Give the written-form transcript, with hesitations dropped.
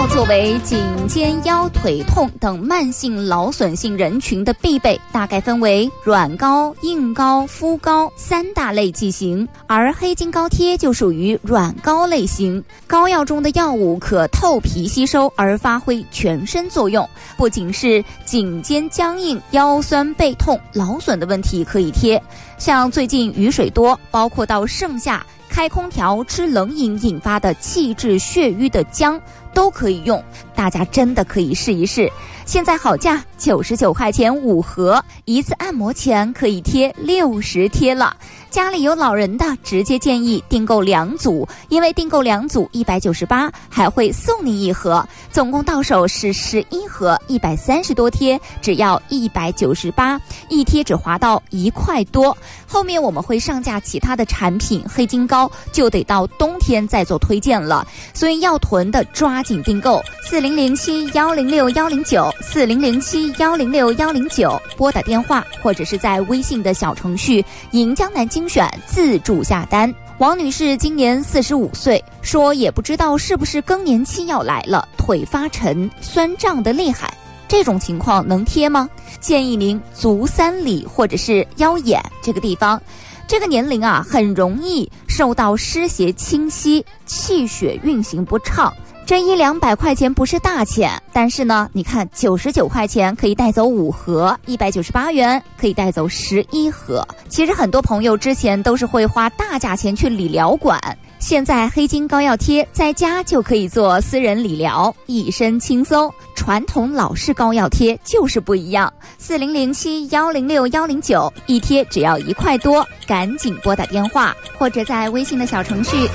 膏作为颈肩腰腿痛等慢性劳损性人群的必备，大概分为软膏、硬膏、敷膏三大类剂型，而黑金膏贴就属于软膏类型。膏药中的药物可透皮吸收而发挥全身作用，不仅是颈肩僵硬、腰酸背痛、劳损的问题可以贴，像最近雨水多，包括到盛夏开空调吃冷饮引发的气滞血瘀的僵都可以用，大家真的可以试一试。现在好价99块钱5盒，一次按摩钱可以贴60贴了。家里有老人的，直接建议订购2组，因为订购2组198，还会送你1盒，总共到手是11盒，130多贴，只要198，一贴只划到1块多。后面我们会上架其他的产品，黑金膏就得到冬天再做推荐了，所以要囤的抓紧订购，4007106109，4007106109，拨打电话或者是在微信的小程序银江南精选自助下单。王女士今年45岁，说也不知道是不是更年期要来了，腿发沉，酸胀的厉害，这种情况能贴吗？建议您足三里或者是腰眼这个地方，这个年龄啊，很容易受到湿邪侵袭，气血运行不畅。这100-200块钱不是大钱，但是呢，你看99块钱可以带走5盒，198元可以带走11盒。其实很多朋友之前都是会花大价钱去理疗馆，现在黑金膏药贴在家就可以做私人理疗，一身轻松。传统老式膏药贴就是不一样，4007106109，一贴只要1块多，赶紧拨打电话或者在微信的小程序